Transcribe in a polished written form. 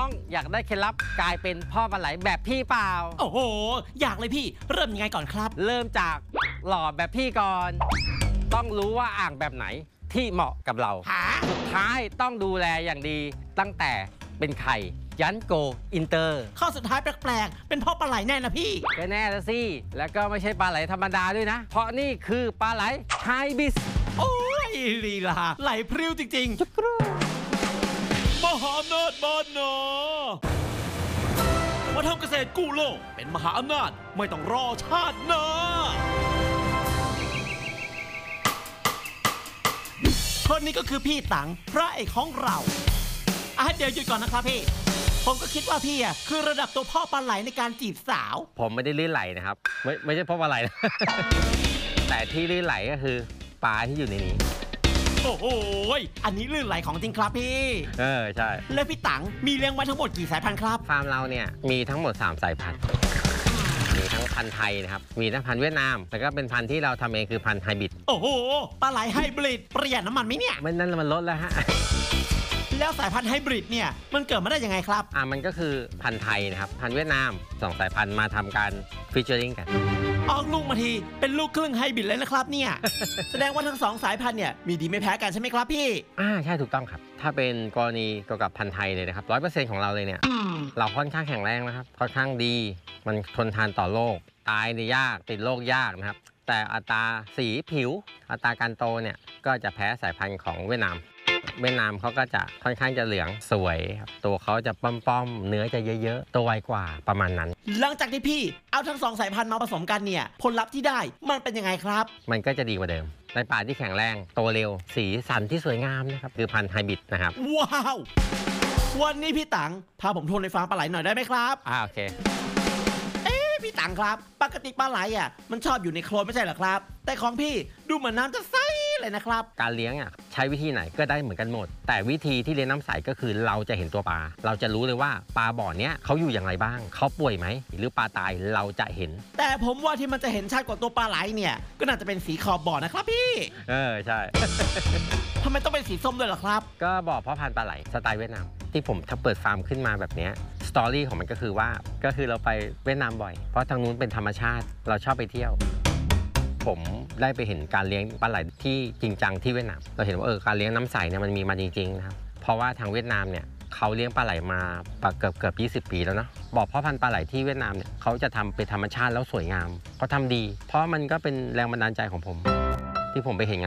องๆอยากได้เคล็ดลับกลายเป็นพ่อปลาไหลแบบพี่เปล่าโอ้โหอยากเลยพี่เริ่มยังไงก่อนครับเริ่มจากหล่อแบบพี่ก่อนต้องรู้ว่าอ่างแบบไหนที่เหมาะกับเราสุดท้ายต้องดูแลอย่างดีตั้งแต่เป็นไข่ยันโกอินเตอร์ข้อสุดท้ายแปลกๆเป็นพ่อปลาไหลแน่นะพี่ก็แน่ละสิแล้วก็ไม่ใช่ปลาไหลธรรมดาด้วยนะเพราะนี่คือปลาไหลไฮบิสโอ้ยลีลาไหลพริ้วจริงๆมหาอำนาจบ้านนามาทำเกษตรกู้โลกเป็นมหาอำนาจไม่ต้องรอชาติหน้าคนนี้ก็คือพี่ตังพระเอกของเราเดี๋ยวหยุดก่อนนะครับพี่ผมก็คิดว่าพี่คือระดับตัวพ่อปลาไหลในการจีบสาวผมไม่ได้ลื่นไหลนะครับไม่ใช่พ่อปลาไหล แต่ที่ลื่นไหลก็คือปลาที่อยู่ในนี้โอ้โหอันนี้ลื่นไหลของจริงครับพี่ใช่แล้วพี่ตังมีเลี้ยงไว้ทั้งหมดกี่สายพันธุ์ครับฟาร์มเราเนี่ยมีทั้งหมด3สายพันธุ์มีทั้งพันธุ์ไทยนะครับมีทั้งพันธุ์เวียดนามแล้วก็เป็นพันธุ์ที่เราทำเองคือพันธุ์ไฮบริดโอ้โหปลาไหลไฮบริดประหยัดน้ำมันไหมเนี่ยมันนั่นมันลดแล้วฮะแล้วสายพันธุ์ไฮบริดเนี่ยมันเกิดมาได้ยังไงครับมันก็คือพันธุ์ไทยนะครับพันธุ์เวียดนาม2สายพันธุ์มาทำการฟีเจอริงกันออกลูกมาทีเป็นลูกครึ่งไฮบริดเลยนะครับเนี่ย แสดงว่าทั้ง2สายพันธุ์เนี่ยมีดีไม่แพ้กันใช่ไหมครับพี่ใช่ถูกต้องครับถ้าเป็นกรณีเกี่ยวกับพันธุ์ไทยเลยนะครับ100%ของเราเลยเนี่ยเราค่อนข้างแข็งแรงนะครับค่อนข้างดีมันทนทานต่อโรคตายเนี่ยยากติดโรคยากนะครับแต่อัตราสีผิวอัตราการโตเนี่ยก็จะแพ้สายพันธุ์ของเวียดนามเขาก็จะค่อนข้างจะเหลืองสวยครับตัวเขาจะป้อมๆเนื้อจะเยอะๆตัวไวกว่าประมาณนั้นหลังจากที่พี่เอาทั้ง2สายพันธุ์มาผสมกันเนี่ยผลลัพธ์ที่ได้มันเป็นยังไงครับมันก็จะดีกว่าเดิมในป่าที่แข็งแรงโตเร็วสีสันที่สวยงามนะครับคือพันธุ์ไฮบริดนะครับว้าววันนี้พี่ตังพาผมทัวร์ในฟาร์มปลาไหลหน่อยได้ไหมครับโอเคพี่ตังครับปกติปลาไหลมันชอบอยู่ในโคลนไม่ใช่เหรอครับแต่ของพี่ดูเหมือนน้ำจะใสเลยนะครับการเลี้ยงใช้วิธีไหนก็ได้เหมือนกันหมดแต่วิธีที่เลี้ยงน้ำใสก็คือเราจะเห็นตัวปลาเราจะรู้เลยว่าปลาบ่อนี้เขาอยู่อย่างไรบ้างเขาป่วยไหมหรือปลาตายเราจะเห็นแต่ผมว่าที่มันจะเห็นชัดกว่าตัวปลาไหลเนี่ยก็น่าจะเป็นสีขอบบ่อนะครับพี่ใช่ทำไมต้องเป็นสีส้มด้วยล่ะครับก็บ่อเพาะพันธุ์ปลาไหลสไตล์เวียดนามที่ผมเปิดฟาร์มขึ้นมาแบบนี้สตอรี่ของมันก็คือว่าก็คือเราไปเวียดนามบ่อยเพราะทางนู้นเป็นธรรมชาติเราชอบไปเที่ยวผมได้ไปเห็นการเลี้ยงปลาไหลที่จริงจังที่เวียดนามเราเห็นว่าการเลี้ยงน้ำใสเนี่ยมันมีมาจริงๆนะครับเพราะว่าทางเวียดนามเนี่ยเขาเลี้ยงปลาไหลมาเกือบ20 ปีแล้วเนาะบ่อเพาะพันธุ์ปลาไหลที่เวียดนามเนี่ยเขาจะทำเป็นธรรมชาติแล้วสวยงามเขาทำดีเพราะมันก็เป็นแรงบันดาลใจของผมที่ผมไปเห็น